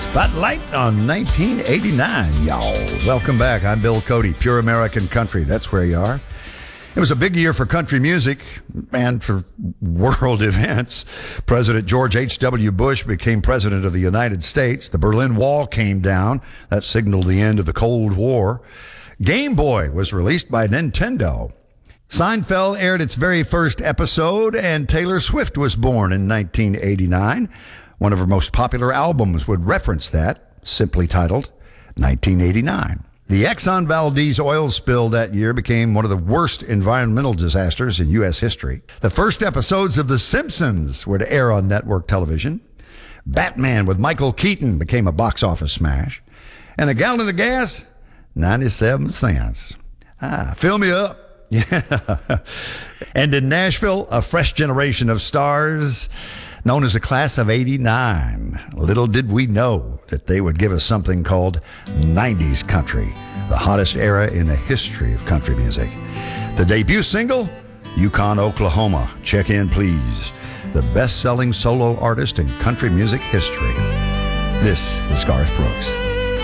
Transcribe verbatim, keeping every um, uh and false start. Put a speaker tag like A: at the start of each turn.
A: Spotlight on nineteen eighty-nine, y'all. Welcome back. I'm Bill Cody, Pure American Country. That's where you are. It was a big year for country music and for world events. President George H W. Bush became president of the United States. The Berlin Wall came down. That signaled the end of the Cold War. Game Boy was released by Nintendo. Seinfeld aired its very first episode, and Taylor Swift was born in nineteen eighty-nine. One of her most popular albums would reference that, simply titled nineteen eighty-nine. The Exxon Valdez oil spill that year became one of the worst environmental disasters in U S history. The first episodes of The Simpsons were to air on network television. Batman with Michael Keaton became a box office smash. And a gallon of gas, ninety-seven cents. Ah, fill me up. Yeah. And in Nashville, a fresh generation of stars known as a class of eighty-nine. Little did we know that they would give us something called nineties country, the hottest era in the history of country music. The debut single, Yukon, Oklahoma. Check in, please. The best-selling solo artist in country music history. This is Garth Brooks.